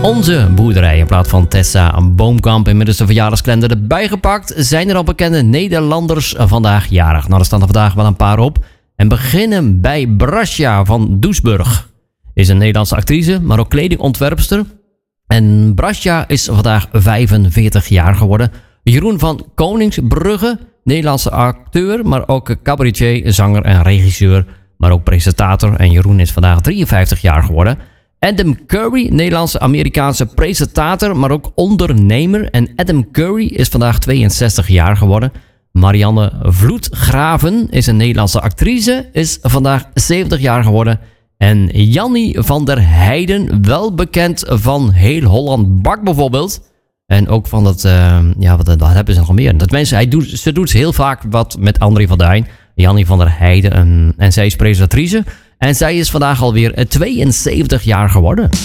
Onze boerderij. In plaats van Tessa Boomkamp. Inmiddels de verjaardagskalender erbij gepakt. Zijn er al bekende Nederlanders vandaag jarig? Nou, er staan er vandaag wel een paar op. En beginnen bij Brasja van Doesburg. Is een Nederlandse actrice, maar ook kledingontwerpster. En Brasja is vandaag 45 jaar geworden. Jeroen van Koningsbrugge, Nederlandse acteur, maar ook cabaretier, zanger en regisseur, maar ook presentator. En Jeroen is vandaag 53 jaar geworden. Adam Curry, Nederlandse Amerikaanse presentator, maar ook ondernemer. En Adam Curry is vandaag 62 jaar geworden. Marianne Vloedgraven is een Nederlandse actrice, is vandaag 70 jaar geworden. En Jannie van der Heijden, wel bekend van Heel Holland Bak bijvoorbeeld. En ook van dat, wat hebben ze nog meer? Dat mensen, ze doet heel vaak wat met André van Duin. Jannie van der Heijden en zij is presentatrice. En zij is vandaag alweer 72 jaar geworden.